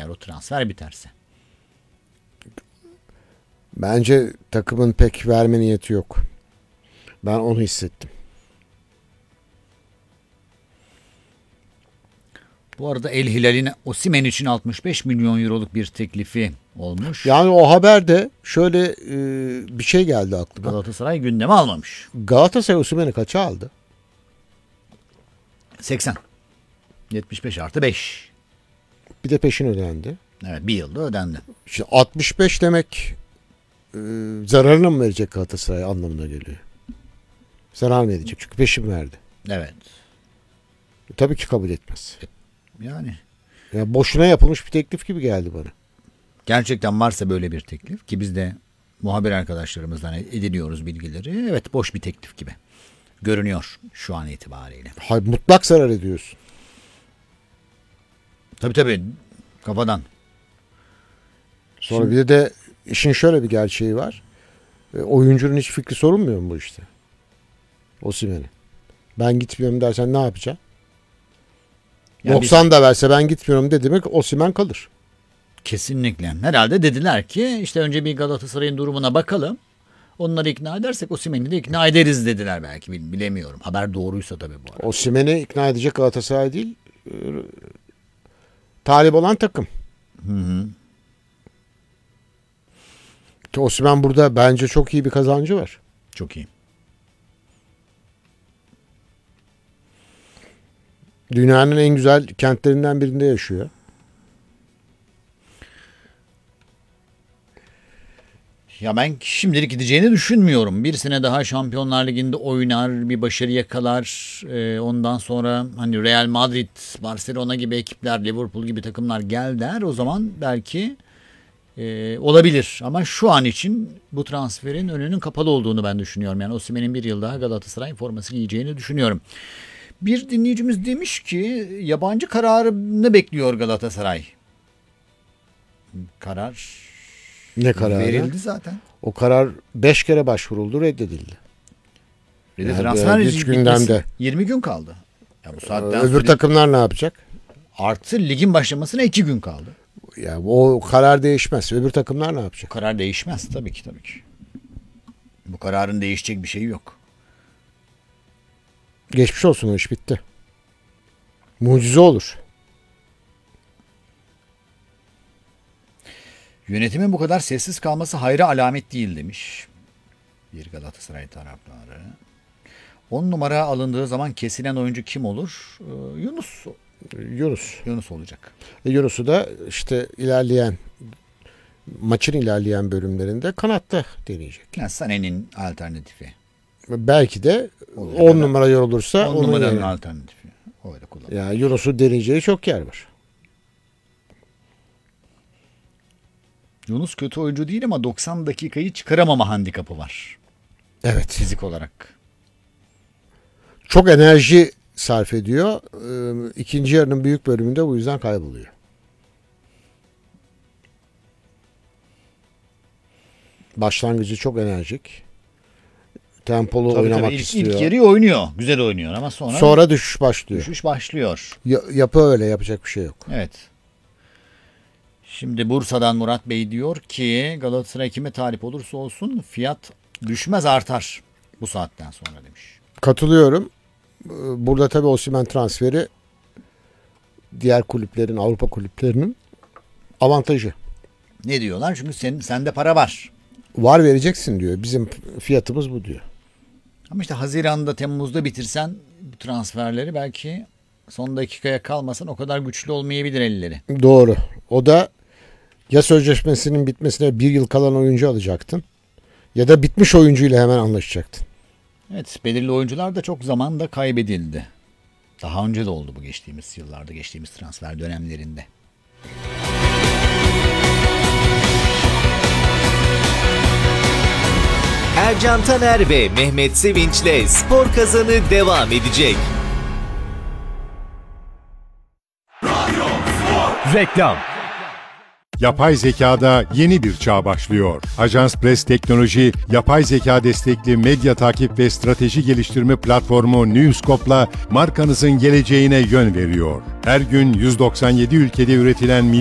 eğer o transfer biterse. Bence takımın pek verme niyeti yok. Ben onu hissettim. Bu arada El Hilal'in Osimhen için 65 milyon euroluk bir teklifi olmuş. Yani o haberde şöyle bir şey geldi aklıma. Galatasaray gündeme almamış. Galatasaray Osimhen'i kaça aldı? 80. 75 artı 5. Bir de peşin ödendi. Evet, bir yılda ödendi. Şimdi 65 demek zararına mı verecek Galatasaray anlamına geliyor. Zarar mı edecek? Çünkü peşin verdi. Evet. Tabii ki kabul etmez. Yani. Ya boşuna yapılmış bir teklif gibi geldi bana. Gerçekten varsa böyle bir teklif ki biz de muhabir arkadaşlarımızdan ediniyoruz bilgileri. Evet, boş bir teklif gibi görünüyor şu an itibariyle. Hayır, mutlak zarar ediyorsun. Tabii kafadan. Sonra bir de işin şöyle bir gerçeği var. Oyuncunun hiç fikri sorulmuyor mu bu işte? Osimhen'e. Ben gitmiyorum dersen ne yapacaksın? Yani 90 da verse ben gitmiyorum dedi mi Osimhen kalır. Kesinlikle. Herhalde dediler ki işte önce bir Galatasaray'ın durumuna bakalım. Onları ikna edersek Osimhen'i de ikna ederiz dediler belki. Bilemiyorum. Haber doğruysa tabii bu arada. Osimhen'i ikna edecek Galatasaray değil. Talip olan takım. Hı. Osimhen burada bence çok iyi bir kazancı var. Çok iyi. Dünyanın en güzel kentlerinden birinde yaşıyor. Ya ben şimdilik gideceğini düşünmüyorum. Bir sene daha Şampiyonlar Ligi'nde oynar, bir başarı yakalar. Ondan sonra hani Real Madrid, Barcelona gibi ekipler, Liverpool gibi takımlar gel der. O zaman belki olabilir. Ama şu an için bu transferin önünün kapalı olduğunu ben düşünüyorum. Yani Osimhen'in bir yıl daha Galatasaray forması giyeceğini düşünüyorum. Bir dinleyicimiz demiş ki yabancı kararını bekliyor Galatasaray. Karar Ne kararı? verildi zaten. O karar 5 kere başvuruldu, reddedildi. Yani transfer hiç gündemde. 20 gün kaldı. Ya bu saatten Öbür sonra takımlar ne yapacak? artı ligin başlamasına 2 gün kaldı. Ya o karar değişmez. Öbür takımlar ne Bu yapacak? karar değişmez tabii ki. Bu kararın değişecek bir şeyi yok. Geçmiş olsun, o iş bitti. Mucize olur. Yönetimin bu kadar sessiz kalması hayra alamet değil demiş bir Galatasaray taraftarı. 10 numara alındığı zaman kesilen oyuncu kim olur? Yunus olacak. Yunus'u da işte maçın ilerleyen bölümlerinde kanatta deneyecek. Yani Sané'nin alternatifi. Belki de Olur. 10 numara yorulursa 10 onun numaranın yerine. alternatifi. Öyle kullanılır. Yani Yunus'u deneyeceği çok yer var. Yunus kötü oyuncu değil ama 90 dakikayı çıkaramama handikapı var. Evet. Fizik olarak. Çok enerji sarf ediyor. İkinci yarının büyük bölümünde bu yüzden kayboluyor. Başlangıcı çok enerjik. Tempolu oynamak istiyor. İlk yarıyı oynuyor. Güzel oynuyor ama sonra düşüş başlıyor. Düşüş başlıyor. Yapı öyle, yapacak bir şey yok. Evet. Şimdi Bursa'dan Murat Bey diyor ki Galatasaray kime talip olursa olsun fiyat düşmez, artar bu saatten sonra demiş. Katılıyorum. Burada tabii Osimhen transferi diğer kulüplerin, Avrupa kulüplerinin avantajı. Ne diyorlar? Çünkü sende para var. Var, vereceksin diyor. Bizim fiyatımız bu diyor. Ama işte Haziran'da, Temmuz'da bitirsen bu transferleri belki son dakikaya kalmasan o kadar güçlü olmayabilir elleri. Doğru. O da ya sözleşmesinin bitmesine bir yıl kalan oyuncu alacaktın ya da bitmiş oyuncuyla hemen anlaşacaktın. Evet, belirli oyuncular da çok zamanda kaybedildi. Daha önce de oldu bu geçtiğimiz yıllarda, geçtiğimiz transfer dönemlerinde. Ercan Taner ve Mehmet Sevinç'le Spor Kazanı devam edecek. Reklam. Yapay zekada yeni bir çağ başlıyor. Ajans Press Teknoloji, yapay zeka destekli medya takip ve strateji geliştirme platformu Newscope'la markanızın geleceğine yön veriyor. Her gün 197 ülkede üretilen